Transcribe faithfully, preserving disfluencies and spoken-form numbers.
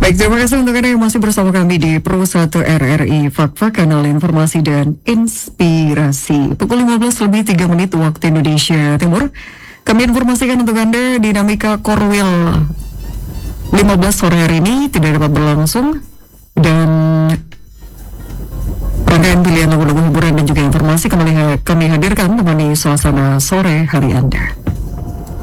Baik, terima kasih untuk Anda yang masih bersama kami di Pro satu R R I Fakta, kanal informasi dan inspirasi. Pukul lima belas lebih tiga menit waktu Indonesia Timur. Kami informasikan untuk Anda dinamika Korwil lima belas sore hari ini tidak dapat berlangsung, dan rangkaian pilihan lagu-lagu hiburan dan juga informasi kembali kami hadirkan menemani suasana sore hari Anda.